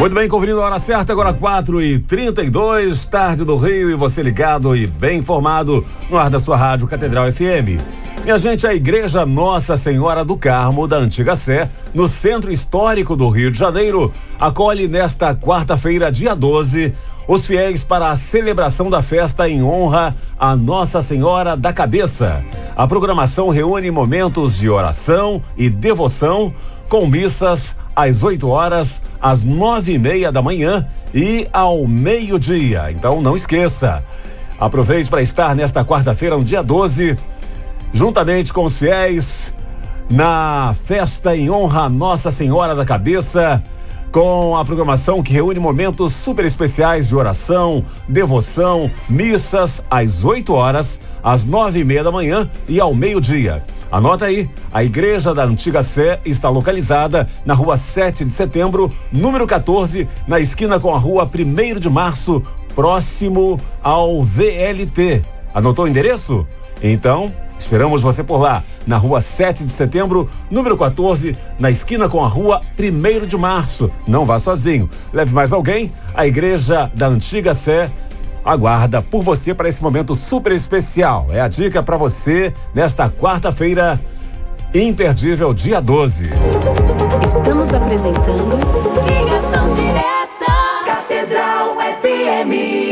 Muito bem, conferindo a hora certa, agora 4h32, tarde do Rio, e você ligado e bem informado no ar da sua rádio Catedral FM. Minha gente, a Igreja Nossa Senhora do Carmo, da Antiga Sé, no Centro Histórico do Rio de Janeiro, acolhe nesta quarta-feira, dia 12, os fiéis para a celebração da festa em honra a Nossa Senhora da Cabeça. A programação reúne momentos de oração e devoção, com missas às 8 horas, às 9h30 da manhã e ao meio-dia. Então não esqueça, aproveite para estar nesta quarta-feira, no dia 12, juntamente com os fiéis, na festa em honra a Nossa Senhora da Cabeça, com a programação que reúne momentos super especiais de oração, devoção, missas às 8 horas, às 9h30 da manhã e ao meio-dia. Anota aí, a Igreja da Antiga Sé está localizada na rua 7 de setembro, número 14, na esquina com a rua 1º de março, próximo ao VLT. Anotou o endereço? Então, esperamos você por lá, na rua 7 de setembro, número 14, na esquina com a rua 1º de março. Não vá sozinho, leve mais alguém. A Igreja da Antiga Sé aguarda por você para esse momento super especial. É a dica para você nesta quarta-feira imperdível, dia 12. Estamos apresentando Ligação Direta Catedral FM.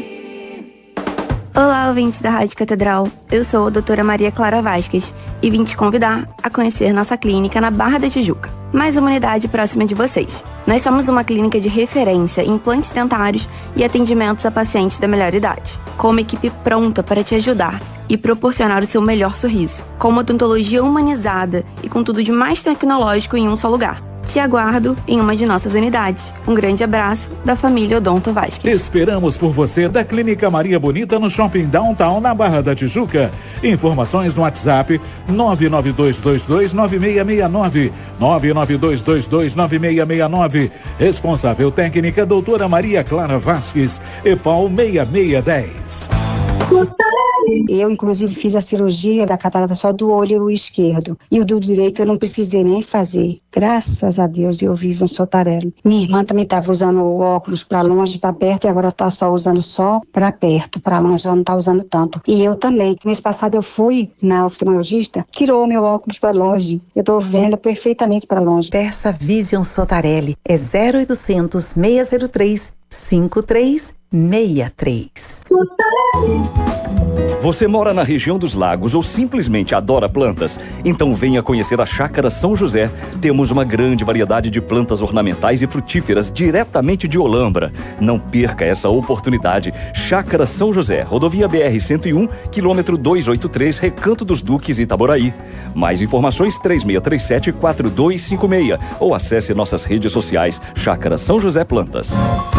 Olá, ouvintes da Rádio Catedral. Eu sou a doutora Maria Clara Vasquez e vim te convidar a conhecer nossa clínica na Barra da Tijuca, mais uma unidade próxima de vocês. Nós somos uma clínica de referência em implantes dentários e atendimentos a pacientes da melhor idade, com uma equipe pronta para te ajudar e proporcionar o seu melhor sorriso, com uma odontologia humanizada e com tudo de mais tecnológico em um só lugar. Te aguardo em uma de nossas unidades. Um grande abraço da família Odonto Vasquez. Esperamos por você da Clínica Maria Bonita no Shopping Downtown, na Barra da Tijuca. Informações no WhatsApp 992229669. 992229669. Responsável técnica doutora Maria Clara Vasquez, EPAL 6610. Eu, inclusive, fiz a cirurgia da catarata só do olho esquerdo. E o do direito eu não precisei nem fazer. Graças a Deus eu fiz Sotarelli. Minha irmã também estava usando o óculos para longe, para perto, e agora está só usando só para perto. Para longe ela não está usando tanto. E eu também. Mês passado eu fui na oftalmologista, tirou meu óculos para longe. Eu estou vendo perfeitamente para longe. Persa Vision Sotarelli é 0800 603 5363. Você mora na região dos lagos ou simplesmente adora plantas? Então venha conhecer a Chácara São José. Temos uma grande variedade de plantas ornamentais e frutíferas diretamente de Olambra. Não perca essa oportunidade. Chácara São José, rodovia BR-101, quilômetro 283, Recanto dos Duques, Itaboraí. Mais informações 3637-4256 ou acesse nossas redes sociais Chácara São José Plantas.